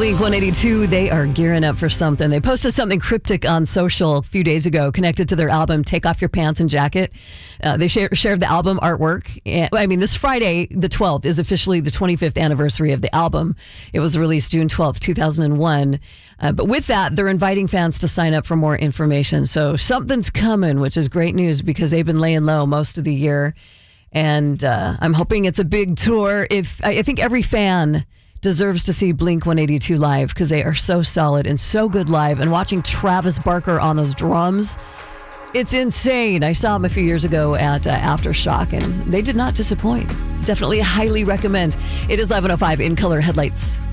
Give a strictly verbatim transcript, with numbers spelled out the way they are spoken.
Blink one eighty-two, they are gearing up for something. They posted something cryptic on social a few days ago connected to their album, Take Off Your Pants and Jacket. Uh, they share, shared the album artwork. And, I mean, this Friday, the twelfth, is officially the twenty-fifth anniversary of the album. It was released June twelfth, two thousand one. Uh, but with that, they're inviting fans to sign up for more information. So something's coming, which is great news because they've been laying low most of the year. And uh, I'm hoping it's a big tour. If I, I think every fan deserves to see Blink one eighty-two live because they are so solid and so good live. And watching Travis Barker on those drums, it's insane. I saw him a few years ago at uh, Aftershock, and they did not disappoint. Definitely highly recommend. It is eleven oh five in Color Headlights.